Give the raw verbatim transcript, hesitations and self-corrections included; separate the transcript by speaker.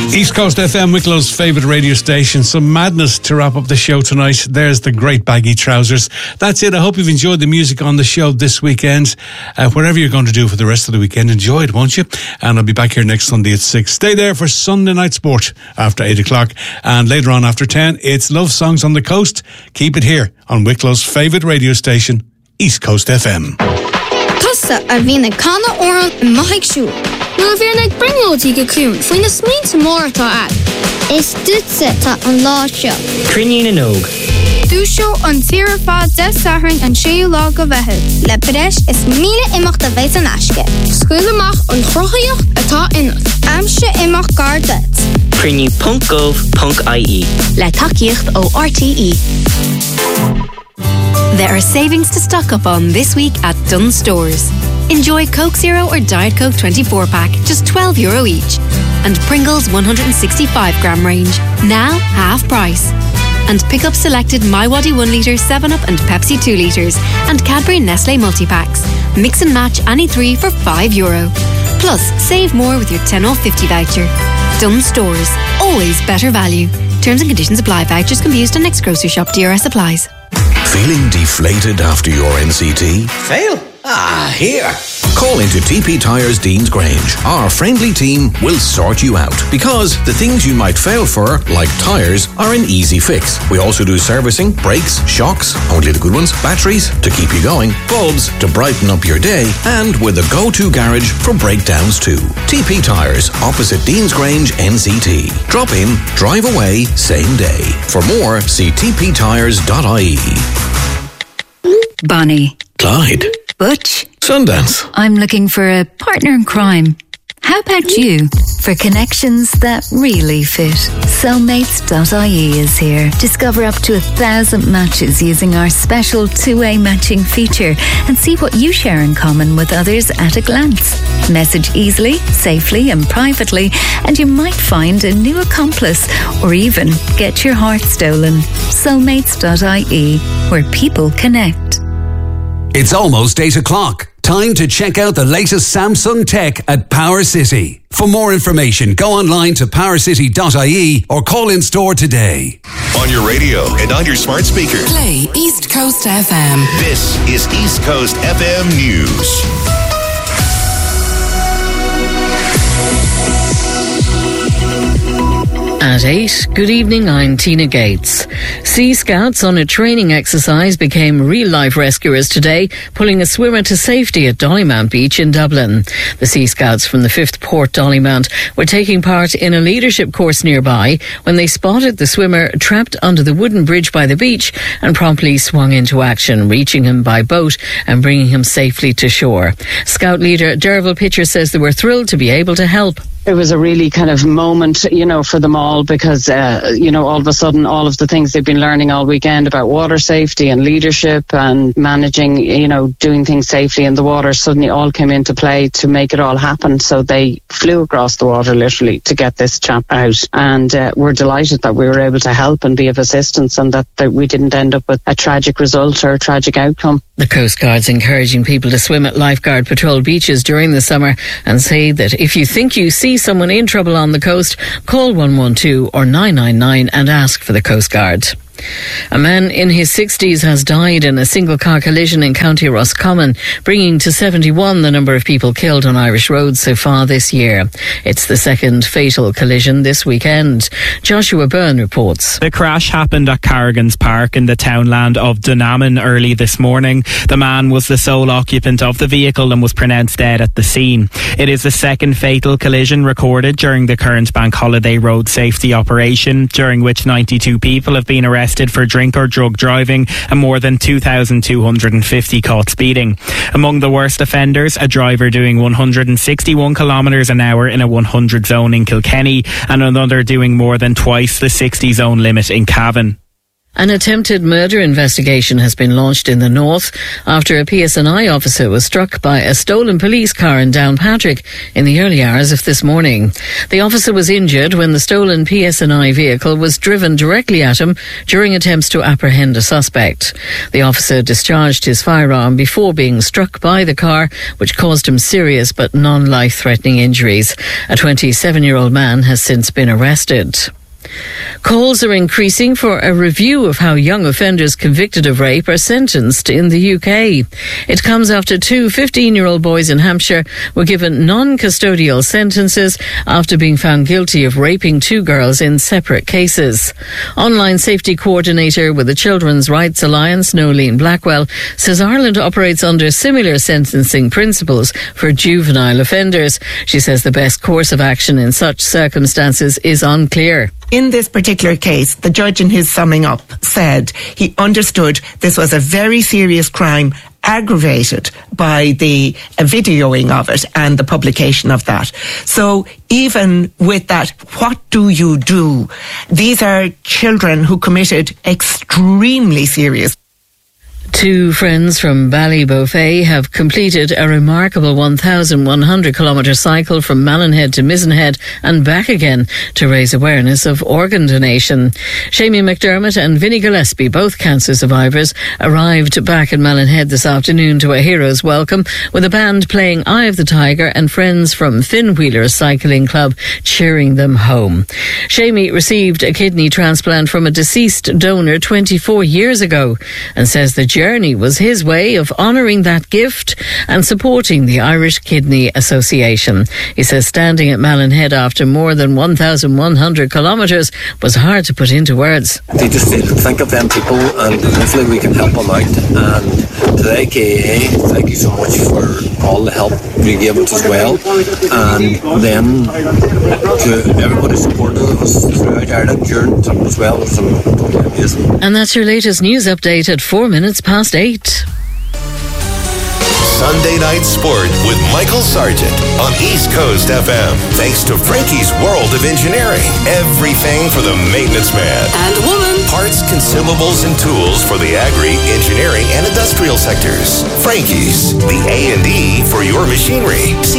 Speaker 1: East Coast F M, Wicklow's favourite radio station. Some madness to wrap up the show tonight. There's the great baggy trousers. That's it. I hope you've enjoyed the music on the show this weekend. Uh, whatever you're going to do for the rest of the weekend, enjoy it, won't you? And I'll be back here next Sunday at six. Stay there for Sunday Night Sport after eight o'clock. And later on after ten, it's Love Songs on the Coast. Keep it here on Wicklow's favourite radio station, East Coast F M.
Speaker 2: Tusa a bhína canna oran in maithig siúl. Nuair bhíar ag bringlóidí go cún faoin na smínta mór atá ad. Is dúitse tá an lá seo.
Speaker 3: Crinne na nóg.
Speaker 2: Dúseo an tíre fád de sathrainn an séú lá go bheithid. Le padeis is míle imeacht a bheith an aisce. Scuil amach an chrochaíoch atá inat. Amse imeach gar det.
Speaker 3: Crinne punt gov punt I E.
Speaker 4: Le takeíocht ó R T E. There are savings to stock up on this week at Dunnes Stores. Enjoy Coke Zero or Diet Coke twenty-four pack, just twelve euro each. And Pringles one hundred sixty-five gram range, now half price. And pick up selected MiWadi one litre, seven up and Pepsi two litres. And Cadbury Nestle multi-packs. Mix and match any three for five euro. Plus, save more with your ten off fifty voucher. Dunnes Stores, always better value. Terms and conditions apply. Vouchers can be used on next grocery shop. D R S applies.
Speaker 5: Feeling deflated after your N C T?
Speaker 6: Fail? Ah, here.
Speaker 5: Call into T P Tyres Deans Grange. Our friendly team will sort you out because the things you might fail for, like tyres, are an easy fix. We also do servicing, brakes, shocks, only the good ones, batteries to keep you going, bulbs to brighten up your day, and with a go-to garage for breakdowns too. T P Tyres, opposite Deans Grange N C T. Drop in, drive away, same day. For more, see t p tyres dot I E.
Speaker 7: Bonnie.
Speaker 5: Clyde.
Speaker 7: Butch.
Speaker 5: Sundance.
Speaker 7: I'm looking for a partner in crime. How about you? For connections that really fit, soulmates dot I E is here. Discover up to a thousand matches using our special two-way matching feature and see what you share in common with others at a glance. Message easily, safely and privately, and you might find a new accomplice or even get your heart stolen. soulmates dot I E, where people connect.
Speaker 8: It's almost eight o'clock. Time to check out the latest Samsung tech at Power City. For more information, go online to power city dot I E or call in store today.
Speaker 9: On your radio and on your smart speaker.
Speaker 10: Play East Coast F M.
Speaker 9: This is East Coast F M News.
Speaker 11: At eight, good evening, I'm Tina Gates. Sea Scouts on a training exercise became real-life rescuers today, pulling a swimmer to safety at Dollymount Beach in Dublin. The Sea Scouts from the fifth Port Dollymount were taking part in a leadership course nearby when they spotted the swimmer trapped under the wooden bridge by the beach and promptly swung into action, reaching him by boat and bringing him safely to shore. Scout leader Derval Pitcher says they were thrilled to be able to help.
Speaker 12: It was a really kind of moment, you know, for them all because, uh, you know, all of a sudden all of the things they've been learning all weekend about water safety and leadership and managing, you know, doing things safely in the water suddenly all came into play to make it all happen. So they flew across the water literally to get this chap out. And uh, we're delighted that we were able to help and be of assistance and that, that we didn't end up with a tragic result or a tragic outcome.
Speaker 11: The Coast Guard's encouraging people to swim at lifeguard patrol beaches during the summer and say that if you think you see someone in trouble on the coast, call one one two or nine nine nine and ask for the Coast Guard. A man in his sixties has died in a single-car collision in County Roscommon, bringing to seventy-one the number of people killed on Irish roads so far this year. It's the second fatal collision this weekend. Joshua Byrne reports.
Speaker 13: The crash happened at Carrigan's Park in the townland of Dunaman early this morning. The man was the sole occupant of the vehicle and was pronounced dead at the scene. It is the second fatal collision recorded during the current bank holiday road safety operation, during which ninety-two people have been arrested for drink or drug driving and more than two thousand two hundred fifty caught speeding. Among the worst offenders, a driver doing one hundred sixty-one kilometres an hour in a one hundred zone in Kilkenny and another doing more than twice the sixty zone limit in Cavan.
Speaker 11: An attempted murder investigation has been launched in the north after a P S N I officer was struck by a stolen police car in Downpatrick in the early hours of this morning. The officer was injured when the stolen P S N I vehicle was driven directly at him during attempts to apprehend a suspect. The officer discharged his firearm before being struck by the car, which caused him serious but non-life-threatening injuries. A twenty-seven-year-old man has since been arrested. Calls are increasing for a review of how young offenders convicted of rape are sentenced in the U K. It comes after two fifteen-year-old boys in Hampshire were given non-custodial sentences after being found guilty of raping two girls in separate cases. Online safety coordinator with the Children's Rights Alliance, Nolene Blackwell, says Ireland operates under similar sentencing principles for juvenile offenders. She says the best course of action in such circumstances is unclear.
Speaker 14: In this particular case, the judge in his summing up said he understood this was a very serious crime aggravated by the uh, videoing of it and the publication of that. So even with that, what do you do? These are children who committed extremely serious.
Speaker 11: Two friends from Ballybofey have completed a remarkable one thousand one hundred kilometre cycle from Mallinhead to Misenhead and back again to raise awareness of organ donation. Shamie McDermott and Vinnie Gillespie, both cancer survivors, arrived back in Mallinhead this afternoon to a hero's welcome with a band playing Eye of the Tiger and friends from Finwheeler Cycling Club cheering them home. Shamie received a kidney transplant from a deceased donor twenty-four years ago and says the journey was his way of honouring that gift and supporting the Irish Kidney Association. He says standing at Mallinhead after more than one thousand one hundred kilometres was hard to put into words.
Speaker 15: They just need to think of them people and hopefully we can help them out. And to the A K A, thank you so much for all the help you gave us as well. And then to everybody supporting us throughout Ireland during time as well. It was totally amazing.
Speaker 11: And that's your latest news update at four minutes past eight.
Speaker 9: Sunday Night Sport with Michael Sargent on East Coast F M. Thanks to Frankie's World of Engineering. Everything for the maintenance man.
Speaker 10: And woman.
Speaker 9: Parts, consumables, and tools for the agri, engineering, and industrial sectors. Frankie's, the A and E for your machinery. See